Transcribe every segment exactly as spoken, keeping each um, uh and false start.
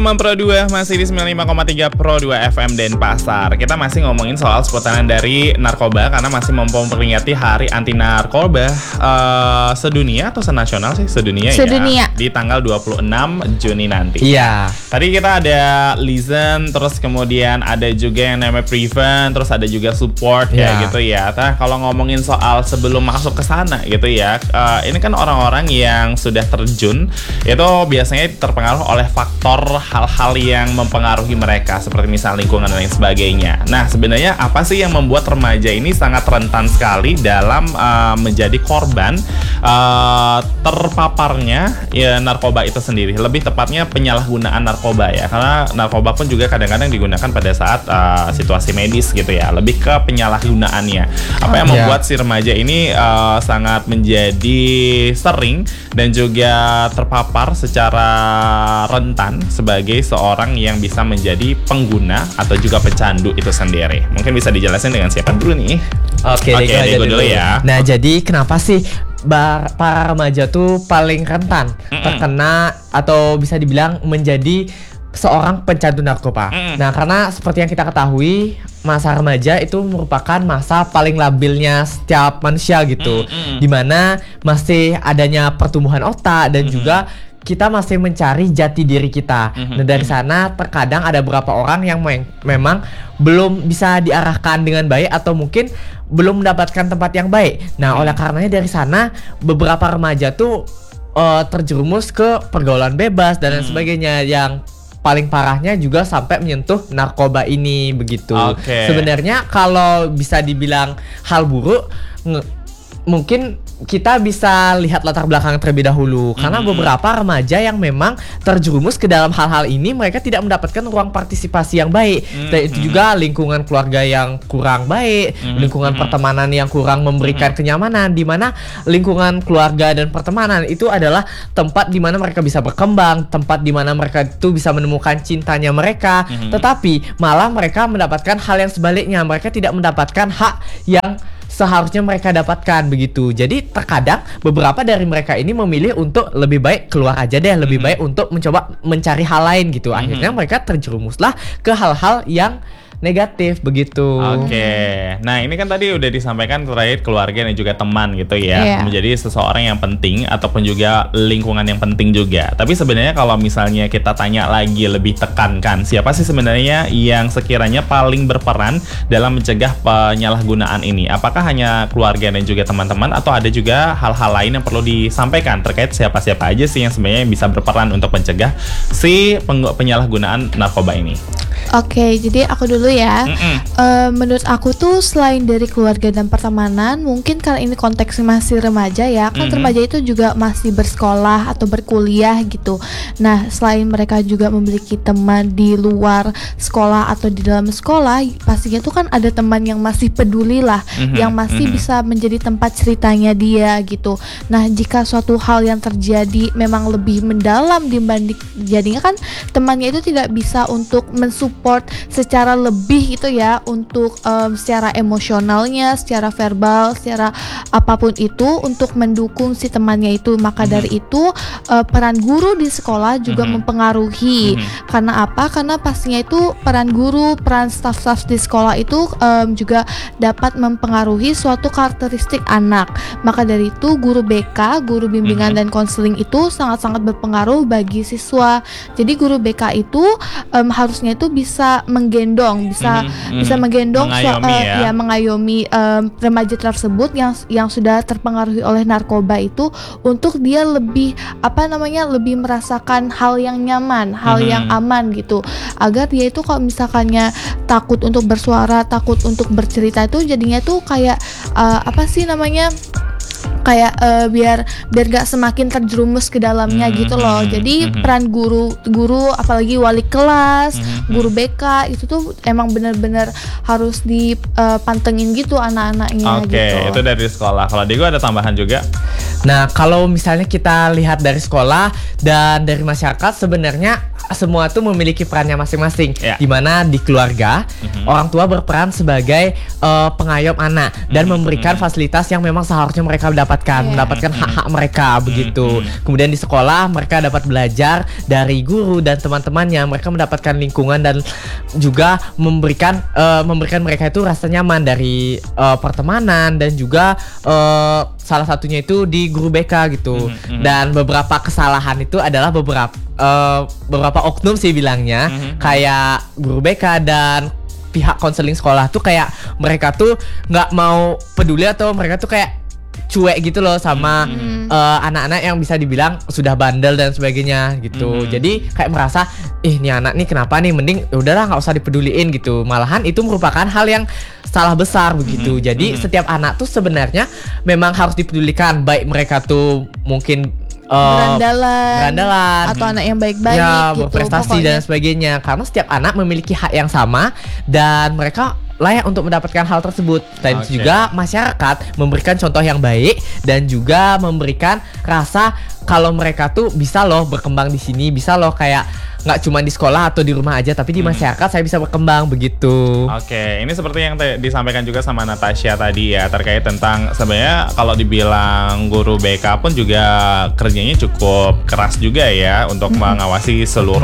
Pro dua masih di sembilan puluh lima koma tiga Pro dua F M Denpasar. Kita masih ngomongin soal seputaran dari narkoba karena masih memperingati Hari Anti Narkoba uh, sedunia atau senasional sih? Sedunia, sedunia ya. Di tanggal dua puluh enam Juni nanti. Iya. Tadi kita ada listen, terus kemudian ada juga yang namanya prevent, terus ada juga support ya, ya gitu ya. Nah, kalau ngomongin soal sebelum masuk ke sana gitu ya, uh, ini kan orang-orang yang sudah terjun itu biasanya terpengaruh oleh faktor hal-hal yang mempengaruhi mereka seperti misal lingkungan dan lain sebagainya. Nah, sebenarnya apa sih yang membuat remaja ini sangat rentan sekali dalam uh, menjadi korban uh, terpaparnya ya narkoba itu sendiri? Lebih tepatnya penyalahgunaan narkoba ya, karena narkoba pun juga kadang-kadang digunakan pada saat uh, situasi medis gitu ya. Lebih ke penyalahgunaannya. Apa yang membuat si remaja ini uh, sangat menjadi sering dan juga terpapar secara rentan sebagai seorang yang bisa menjadi pengguna atau juga pecandu itu sendiri. Mungkin bisa dijelasin dengan siapa dulu nih? Oke, Oke, Dego dulu ya. Nah, jadi kenapa sih bar, para remaja tuh paling rentan Mm-mm. terkena atau bisa dibilang menjadi seorang pecandu narkoba? Mm. Nah, karena seperti yang kita ketahui, masa remaja itu merupakan masa paling labilnya setiap manusia gitu, Mm-mm. dimana masih adanya pertumbuhan otak dan Mm-mm. juga kita masih mencari jati diri kita. Mm-hmm. Nah, dari sana terkadang ada beberapa orang yang me- memang belum bisa diarahkan dengan baik atau mungkin belum mendapatkan tempat yang baik. Nah, mm-hmm. oleh karenanya dari sana beberapa remaja tuh uh, terjerumus ke pergaulan bebas dan lain mm-hmm. sebagainya, yang paling parahnya juga sampai menyentuh narkoba ini begitu. Okay. Sebenarnya kalau bisa dibilang hal buruk, nge- mungkin kita bisa lihat latar belakang terlebih dahulu, karena mm-hmm. beberapa remaja yang memang terjerumus ke dalam hal-hal ini, mereka tidak mendapatkan ruang partisipasi yang baik, mm-hmm. dan itu juga lingkungan keluarga yang kurang baik, mm-hmm. lingkungan pertemanan yang kurang memberikan mm-hmm. kenyamanan, di mana lingkungan keluarga dan pertemanan itu adalah tempat di mana mereka bisa berkembang, tempat di mana mereka itu bisa menemukan cintanya mereka, mm-hmm. tetapi malah mereka mendapatkan hal yang sebaliknya, mereka tidak mendapatkan hak yang seharusnya mereka dapatkan begitu. Jadi terkadang beberapa dari mereka ini memilih untuk lebih baik keluar aja deh, lebih mm-hmm. baik untuk mencoba mencari hal lain gitu. Akhirnya mm-hmm. mereka terjerumuslah ke hal-hal yang negatif begitu. Oke, okay. Nah ini kan tadi udah disampaikan terkait keluarga dan juga teman gitu ya, yeah. menjadi seseorang yang penting ataupun juga lingkungan yang penting juga. Tapi sebenarnya kalau misalnya kita tanya lagi lebih tekankan, siapa sih sebenarnya yang sekiranya paling berperan dalam mencegah penyalahgunaan ini? Apakah hanya keluarga dan juga teman-teman, atau ada juga hal-hal lain yang perlu disampaikan terkait siapa-siapa aja sih yang sebenarnya bisa berperan untuk mencegah si peng- penyalahgunaan narkoba ini? Oke, okay, jadi aku dulu ya. Uh, menurut aku tuh selain dari keluarga dan pertemanan, mungkin karena ini konteksnya masih remaja ya, kan mm-hmm. remaja itu juga masih bersekolah atau berkuliah gitu. Nah, selain mereka juga memiliki teman di luar sekolah atau di dalam sekolah, pastinya tuh kan ada teman yang masih peduli lah, mm-hmm. yang masih mm-hmm. bisa menjadi tempat ceritanya dia gitu. Nah, jika suatu hal yang terjadi memang lebih mendalam dibanding, jadinya kan temannya itu tidak bisa untuk mensupport support secara lebih gitu ya, untuk um, secara emosionalnya, secara verbal, secara apapun itu untuk mendukung si temannya itu. Maka mm-hmm. dari itu uh, peran guru di sekolah juga mm-hmm. mempengaruhi. Mm-hmm. Karena apa? Karena pastinya itu peran guru, peran staf-staf di sekolah itu um, juga dapat mempengaruhi suatu karakteristik anak. Maka dari itu guru B K, guru bimbingan mm-hmm. dan konseling itu sangat-sangat berpengaruh bagi siswa. Jadi guru B K itu um, harusnya itu bisa menggendong, bisa mm-hmm. bisa menggendong, mengayomi, so, uh, ya. ya mengayomi um, remaja tersebut yang yang sudah terpengaruhi oleh narkoba itu, untuk dia lebih apa namanya lebih merasakan hal yang nyaman, hal mm-hmm. yang aman gitu, agar dia itu kalau misalkannya takut untuk bersuara, takut untuk bercerita itu jadinya tuh kayak uh, apa sih namanya kayak uh, biar biar gak semakin terjerumus ke dalamnya mm-hmm. gitu loh. Jadi mm-hmm. peran guru guru apalagi wali kelas, mm-hmm. guru B K itu tuh emang benar-benar harus dipantengin uh, gitu anak-anaknya. Oke, gitu. Itu dari sekolah. Kalau Diego ada tambahan juga? Nah, kalau misalnya kita lihat dari sekolah dan dari masyarakat, sebenarnya semua tuh memiliki perannya masing-masing. Yeah. Dimana di keluarga Mm-hmm. orang tua berperan sebagai uh, pengayom anak dan Mm-hmm. memberikan fasilitas yang memang seharusnya mereka mendapatkan, Yeah. mendapatkan hak-hak mereka begitu. Mm-hmm. Kemudian di sekolah mereka dapat belajar dari guru dan teman-temannya, mereka mendapatkan lingkungan dan juga memberikan uh, memberikan mereka itu rasa nyaman dari uh, pertemanan dan juga uh, salah satunya itu di guru B K gitu. Mm-hmm. Dan beberapa kesalahan itu adalah beberapa uh, beberapa oknum sih bilangnya, Mm-hmm. kayak kayak guru B K dan pihak konseling sekolah tuh kayak mereka tuh nggak mau peduli atau mereka tuh kayak cuek gitu loh sama Mm-hmm. uh, anak-anak yang bisa dibilang sudah bandel dan sebagainya gitu. Mm-hmm. Jadi kayak merasa ih nih anak nih kenapa nih, mending ya udahlah nggak usah dipeduliin gitu. Malahan itu merupakan hal yang salah besar begitu. Mm-hmm. Jadi Mm-hmm. setiap anak tuh sebenarnya memang harus dipedulikan, baik mereka tuh mungkin uh, berandalan, berandalan atau anak yang baik-baik ya, gitu. berprestasi pokoknya. dan sebagainya. Karena setiap anak memiliki hak yang sama dan mereka layak untuk mendapatkan hal tersebut. Dan Oke. juga masyarakat memberikan contoh yang baik dan juga memberikan rasa kalau mereka tuh bisa loh berkembang di sini, bisa loh kayak nggak cuma di sekolah atau di rumah aja, tapi di masyarakat saya bisa berkembang begitu. Oke, ini seperti yang te- disampaikan juga sama Natasha tadi ya, terkait tentang sebenarnya kalau dibilang guru B K pun juga kerjanya cukup keras juga ya untuk mengawasi seluruh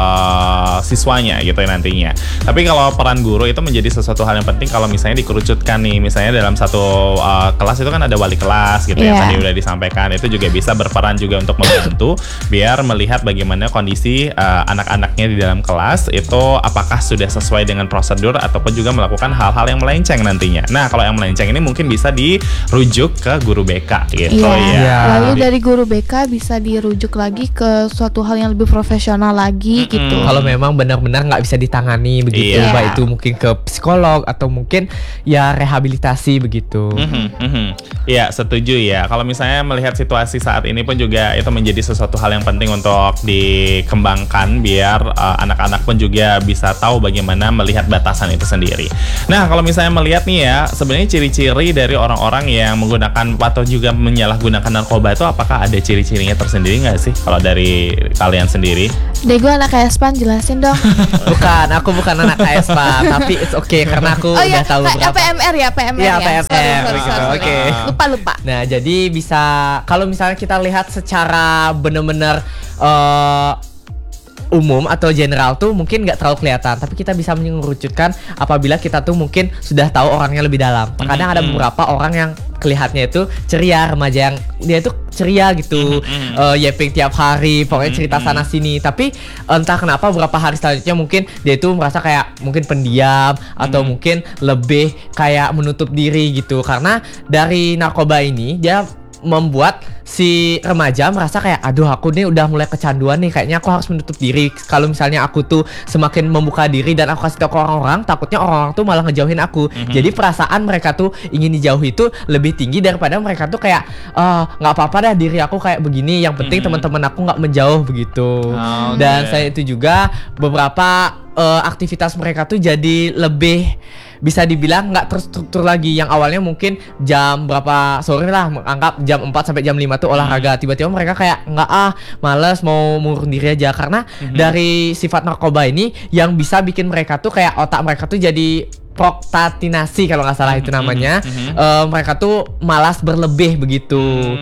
uh, siswanya gitu ya nantinya. Tapi kalau peran guru itu menjadi sesuatu hal yang penting kalau misalnya dikerucutkan nih, misalnya dalam satu uh, kelas itu kan ada wali kelas gitu ya, Iya. tadi udah disampaikan, itu juga bisa berperan juga untuk membantu biar melihat bagaimana kondisi uh, anak-anaknya di dalam kelas itu apakah sudah sesuai dengan prosedur ataupun juga melakukan hal-hal yang melenceng nantinya. Nah, kalau yang melenceng ini mungkin bisa dirujuk ke guru B K gitu Iya. ya. Iya. Lalu dari guru B K bisa dirujuk lagi ke suatu hal yang lebih profesional lagi Mm-mm. gitu. Kalau memang benar-benar nggak bisa ditangani begitu, Iya. baik itu mungkin ke psikolog atau mungkin ya rehabilitasi begitu. Mhm, mhm. Iya, setuju ya. Kalau misalnya melihat situasi saat ini pun juga itu menjadi sesuatu hal yang penting untuk dikembangkan biar uh, anak-anak pun juga bisa tahu bagaimana melihat batasan itu sendiri. Nah, kalau misalnya melihat nih ya, sebenarnya ciri-ciri dari orang-orang yang menggunakan atau juga menyalahgunakan narkoba itu apakah ada ciri-cirinya tersendiri nggak sih? Kalau dari kalian sendiri? Deh gue anak K S P A N, jelasin dong. Bukan, aku bukan anak K S P A, tapi it's okay karena aku Oh udah ya, tahu K- berapa. P M R ya, P M R Iya, ya. P M R, Sorry, sorry, gitu, sorry, sorry. oke. Lupa lupa. Nah, jadi bisa kalau misalnya kita lihat secara benar-benar eh, umum atau general tuh mungkin nggak terlalu kelihatan, tapi kita bisa mengerucutkan apabila kita tuh mungkin sudah tahu orangnya lebih dalam. Kadang ada beberapa orang yang kelihatannya itu ceria, remaja yang dia tuh ceria gitu, eh, yeping tiap hari, pokoknya cerita sana sini. Tapi entah kenapa beberapa hari selanjutnya mungkin dia itu merasa kayak mungkin pendiam atau mungkin lebih kayak menutup diri gitu. Karena dari narkoba ini dia membuat si remaja merasa kayak aduh aku nih udah mulai kecanduan nih, kayaknya aku harus menutup diri. Kalau misalnya aku tuh semakin membuka diri dan aku kasih tahu ke orang-orang, takutnya orang-orang tuh malah ngejauhin aku. Mm-hmm. Jadi perasaan mereka tuh ingin dijauhi itu lebih tinggi daripada mereka tuh kayak ah, nggak apa-apa dah diri aku kayak begini, yang penting Mm-hmm. teman-teman aku nggak menjauh begitu. Oh, Dan oke. saya itu juga beberapa eh, aktivitas mereka tuh jadi lebih bisa dibilang nggak terstruktur lagi. Yang awalnya mungkin jam berapa sore lah, anggap jam empat sampai jam lima tuh olahraga, tiba-tiba mereka kayak nggak ah males mau mengurung diri aja. Karena dari sifat narkoba ini yang bisa bikin mereka tuh kayak otak mereka tuh jadi prokrastinasi kalau nggak salah itu namanya. Eh, mereka tuh malas berlebih begitu.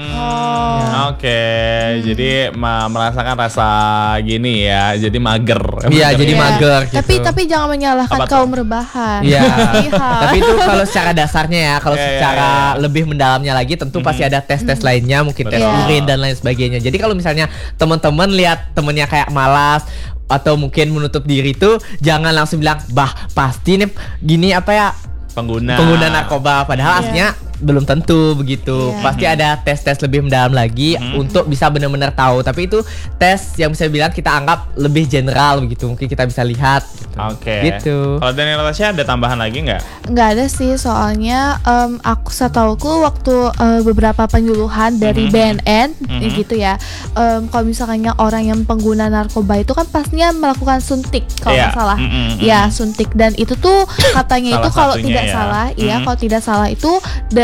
Oh. Oke, jadi ma- merasakan rasa gini ya, jadi mager. Iya, jadi Iya. mager gitu. Tapi tapi jangan menyalahkan Apa tuh? kaum rebahan. Iya. Iya. Tapi itu kalau secara dasarnya ya, kalau Iya, iya, secara iya. lebih mendalamnya lagi tentu pasti ada tes-tes lainnya, mungkin tes Betul. urin dan lain sebagainya. Jadi kalau misalnya teman-teman lihat temennya kayak malas atau mungkin menutup diri itu, jangan langsung bilang, "Bah, pasti nih gini apa ya pengguna pengguna narkoba." Padahal Iya. aslinya belum tentu begitu. Iya. Pasti ada tes-tes lebih mendalam lagi untuk bisa benar-benar tahu. Tapi itu tes yang bisa bilang kita anggap lebih general begitu. Mungkin kita bisa lihat gitu. Oke. Gitu. Kalau dari Natasha ada tambahan lagi nggak? Nggak ada sih, soalnya em, aku setauku waktu eh, beberapa penyuluhan dari Mhm. B N N Mhm. gitu ya, em, kalau misalnya orang yang pengguna narkoba itu kan pastinya melakukan suntik kalau Iya. nggak salah, Mhm, mhm. ya suntik, dan itu tuh katanya itu Salah kalau satunya tidak ya. salah, iya Mhm. kalau tidak salah itu da-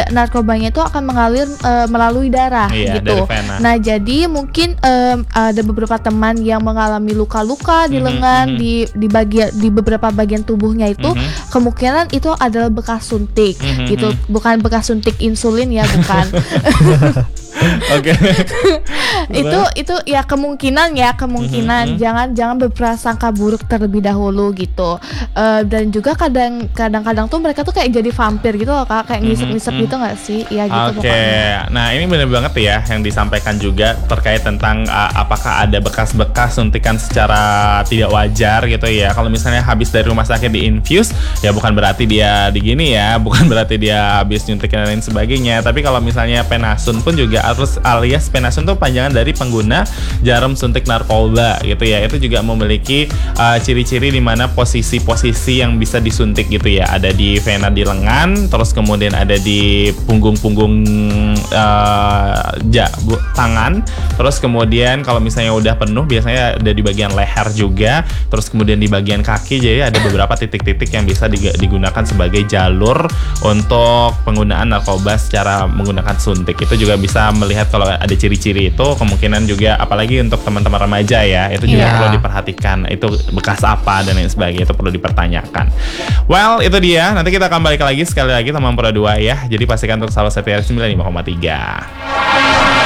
da- narkobanya itu akan mengalir uh, melalui darah Iya, gitu. dari vena. Nah jadi mungkin um, ada beberapa teman yang mengalami luka-luka di Mhm, lengan, mhm. di di bagian di beberapa bagian tubuhnya itu Mhm. kemungkinan itu adalah bekas suntik Mhm, gitu, mhm. bukan bekas suntik insulin ya, bukan. Oke. itu itu ya kemungkinan ya kemungkinan Mhm, mhm. jangan jangan berprasangka buruk terlebih dahulu gitu. Eh, dan juga kadang kadang-kadang tuh mereka tuh kayak jadi vampir gitu loh Kak, kayak ngisep-ngisep Mhm, mhm. gitu nggak sih ya gitu Oke, pokoknya. nah ini benar banget ya yang disampaikan juga terkait tentang uh, apakah ada bekas-bekas suntikan secara tidak wajar gitu ya. Kalau misalnya habis dari rumah sakit di infuse, ya bukan berarti dia digini ya, bukan berarti dia habis nyuntikin dan lain sebagainya. Tapi kalau misalnya penasun pun juga harus, alias penasun tuh panjangan dari pengguna jarum suntik narkoba gitu ya. Itu juga memiliki uh, ciri-ciri di mana posisi-posisi yang bisa disuntik gitu ya. Ada di vena di lengan, terus kemudian ada di punggung-punggung uh, ja, bu, tangan, terus kemudian kalau misalnya udah penuh biasanya ada di bagian leher juga, terus kemudian di bagian kaki. Jadi ada beberapa titik-titik yang bisa diga- digunakan sebagai jalur untuk penggunaan narkoba secara menggunakan suntik. Itu juga bisa melihat kalau ada ciri-ciri itu, kemungkinan juga apalagi untuk teman-teman remaja ya, itu juga Iya. perlu diperhatikan itu bekas apa dan lain sebagainya, itu perlu dipertanyakan. Well, itu dia. Nanti kita akan balik lagi sekali lagi teman Pro dua ya. Jadi pastikan untuk selalu setia sembilan puluh lima koma tiga.